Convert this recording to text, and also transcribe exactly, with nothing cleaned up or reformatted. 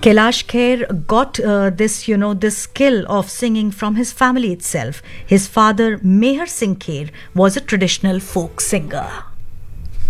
Kailash Kher got uh, this, you know, this skill of singing from his family itself. His father, Meher Singh Kher, was a traditional folk singer.